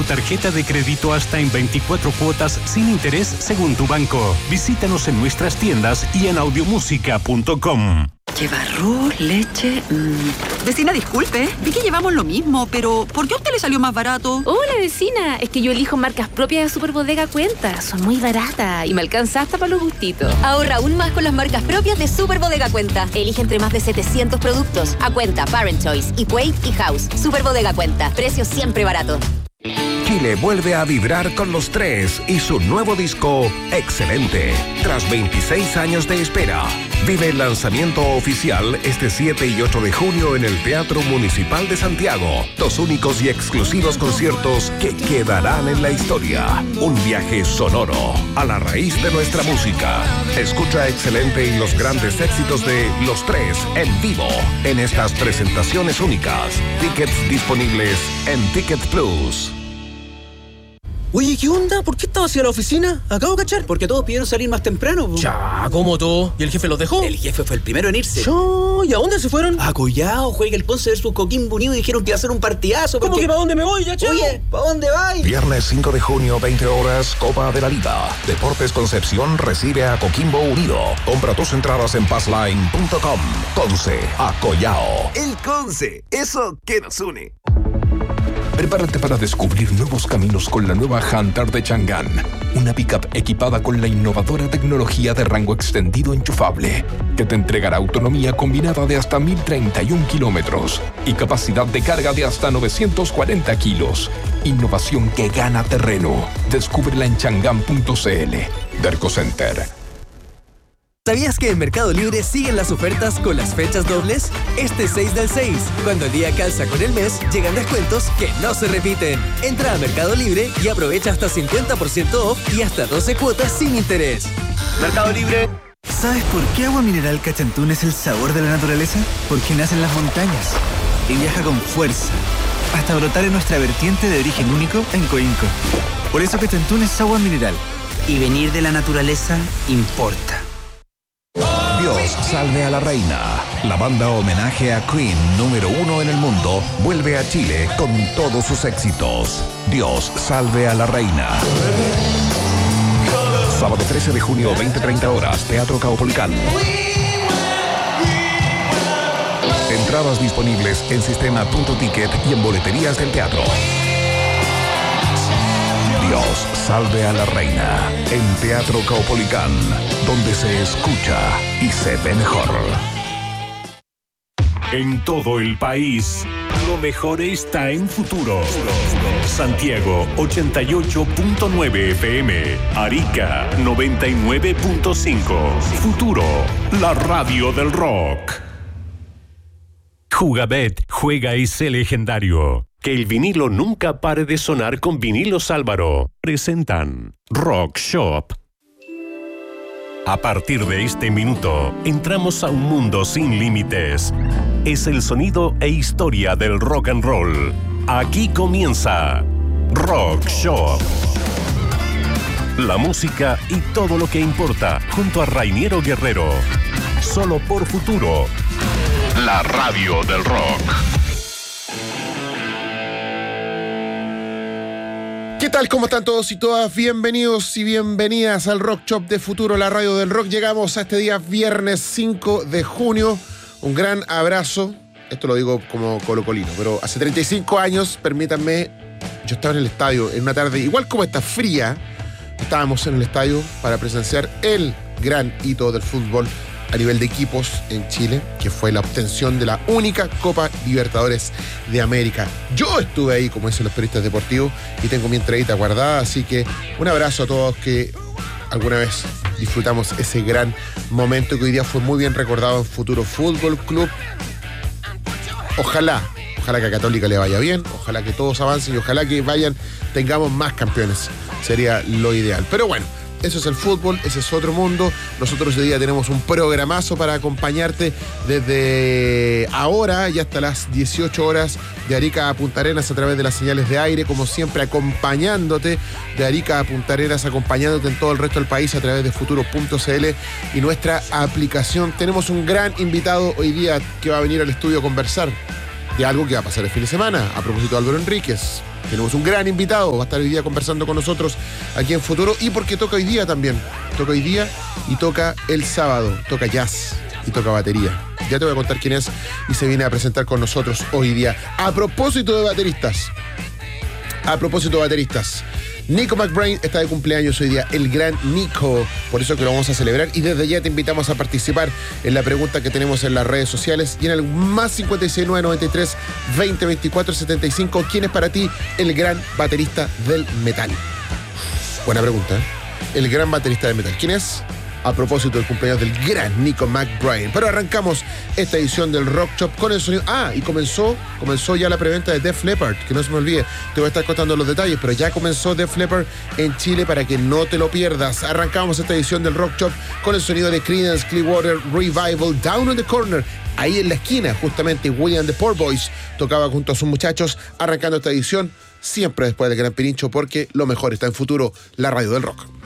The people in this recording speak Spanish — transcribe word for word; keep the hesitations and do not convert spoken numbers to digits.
tu tarjeta de crédito hasta en veinticuatro cuotas sin interés según tu banco. Visítanos en nuestras tiendas y en audiomúsica punto com. Lleva arroz, leche... Mmm. Vecina, disculpe, vi que llevamos lo mismo, pero ¿por qué a usted le salió más barato? Hola, vecina, es que yo elijo marcas propias de Superbodega Cuenta. Son muy baratas y me alcanza hasta para los gustitos. Ahorra aún más con las marcas propias de Superbodega Cuenta. Elige entre más de setecientos productos. A Cuenta, Parent Choice, Equate y House. Superbodega Cuenta, precios siempre baratos. Chile vuelve a vibrar con Los Tres y su nuevo disco, Excelente. Tras veintiséis años de espera, vive el lanzamiento oficial este siete y ocho de junio en el Teatro Municipal de Santiago. Dos únicos y exclusivos conciertos que quedarán en la historia. Un viaje sonoro a la raíz de nuestra música. Escucha Excelente y los grandes éxitos de Los Tres en vivo en estas presentaciones únicas. Tickets disponibles en Ticket Plus. Oye, ¿qué onda? ¿Por qué estaba hacia la oficina? Acabo de cachar. Porque todos pidieron salir más temprano. Po. Ya, ¿cómo todo? ¿Y el jefe los dejó? El jefe fue el primero en irse. Ya, ¿y a dónde se fueron? A Collao, juega el Conce versus Coquimbo Unido y dijeron que iba a ser un partidazo. Porque... ¿Cómo que para dónde me voy, ya, chao? Oye, ¿para dónde vais? Viernes cinco de junio, veinte horas, Copa de la Liga. Deportes Concepción recibe a Coquimbo Unido. Compra tus entradas en passline punto com. Conce, a Collao. El Conce, eso que nos une. Prepárate para descubrir nuevos caminos con la nueva Hunter de Chang'an, una pickup equipada con la innovadora tecnología de rango extendido enchufable, que te entregará autonomía combinada de hasta mil treinta y un kilómetros y capacidad de carga de hasta novecientos cuarenta kilos. Innovación que gana terreno. Descúbrela en chang'an punto cl. Derco Center. ¿Sabías que en Mercado Libre siguen las ofertas con las fechas dobles? Este seis del seis, cuando el día calza con el mes, llegan descuentos que no se repiten. Entra a Mercado Libre y aprovecha hasta cincuenta por ciento off y hasta doce cuotas sin interés. Mercado Libre. ¿Sabes por qué Agua Mineral Cachantún es el sabor de la naturaleza? Porque nace en las montañas y viaja con fuerza hasta brotar en nuestra vertiente de origen único en Coinco. Por eso Cachantún es agua mineral. Y venir de la naturaleza importa. Dios salve a la reina. La banda homenaje a Queen número uno en el mundo vuelve a Chile con todos sus éxitos. Dios salve a la reina. Sábado trece de junio, veinte treinta horas, Teatro Caupolicán. Entradas disponibles en sistema punto ticket y en boleterías del teatro. Dios salve a la reina en Teatro Caupolicán, donde se escucha y se ve mejor. En todo el país, lo mejor está en Futuro. Santiago ochenta y ocho punto nueve F M, Arica noventa y nueve punto cinco. Futuro, la radio del rock. Jugabet, juega y sé legendario. Que el vinilo nunca pare de sonar con Vinilos Álvaro. Presentan Rock Shop. A partir de este minuto, entramos a un mundo sin límites. Es el sonido e historia del rock and roll. Aquí comienza Rock Shop. La música y todo lo que importa, junto a Rainiero Guerrero. Solo por Futuro, la radio del rock. ¿Qué tal? ¿Cómo están todos y todas? Bienvenidos y bienvenidas al Rock Shop de Futuro, la radio del rock. Llegamos a este día viernes cinco de junio. Un gran abrazo. Esto lo digo como colocolino, pero hace treinta y cinco años, permítanme, yo estaba en el estadio en una tarde, igual como esta fría, estábamos en el estadio para presenciar el gran hito del fútbol a nivel de equipos en Chile, que fue la obtención de la única Copa Libertadores de América. Yo estuve ahí, como dicen los periodistas deportivos, y tengo mi entradita guardada, así que un abrazo a todos que alguna vez disfrutamos ese gran momento que hoy día fue muy bien recordado en Futuro Fútbol Club. Ojalá, ojalá que a Católica le vaya bien, ojalá que todos avancen y ojalá que vayan, tengamos más campeones. Sería lo ideal. Pero bueno, eso es el fútbol, ese es otro mundo. Nosotros hoy día tenemos un programazo para acompañarte desde ahora y hasta las dieciocho horas de Arica a Punta Arenas a través de las señales de aire, como siempre acompañándote de Arica a Punta Arenas, acompañándote en todo el resto del país a través de futuro punto cl y nuestra aplicación. Tenemos un gran invitado hoy día que va a venir al estudio a conversar de algo que va a pasar el fin de semana. A propósito de Álvaro Enríquez, tenemos un gran invitado, va a estar hoy día conversando con nosotros aquí en Futuro, y porque toca hoy día también, toca hoy día y toca el sábado, toca jazz y toca batería. Ya te voy a contar quién es y se viene a presentar con nosotros hoy día. A propósito de bateristas, a propósito de bateristas, Nico McBrain está de cumpleaños hoy día, el gran Nico, por eso que lo vamos a celebrar, y desde ya te invitamos a participar en la pregunta que tenemos en las redes sociales y en el más cincuenta y seis nueve noventa y tres veinte veinticuatro setenta y cinco. ¿Quién es para ti el gran baterista del metal? Buena pregunta, ¿eh? El gran baterista del metal, ¿quién es? A propósito del cumpleaños del gran Nico McBrain. Pero arrancamos esta edición del Rock Shop con el sonido. Ah, y comenzó, comenzó ya la preventa de Def Leppard, que no se me olvide, te voy a estar contando los detalles, pero ya comenzó Def Leppard en Chile para que no te lo pierdas. Arrancamos esta edición del Rock Shop con el sonido de Creedence Clearwater Revival, Down on the Corner. Ahí en la esquina, justamente, William the Poor Boys tocaba junto a sus muchachos, arrancando esta edición, siempre después del Gran Pirincho, porque lo mejor está en Futuro, la radio del rock.